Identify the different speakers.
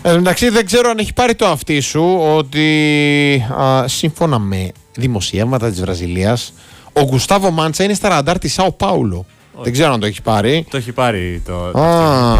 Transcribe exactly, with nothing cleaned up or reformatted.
Speaker 1: Ε, εντάξει, δεν ξέρω αν έχει πάρει το αυτί σου ότι α, σύμφωνα με δημοσιεύματα της Βραζιλίας, ο Γκουστάβο Μάντσα είναι στα ραντάρ της Σάο Πάουλο. Δεν ξέρω αν το έχει πάρει.
Speaker 2: Το έχει πάρει το.
Speaker 1: Α,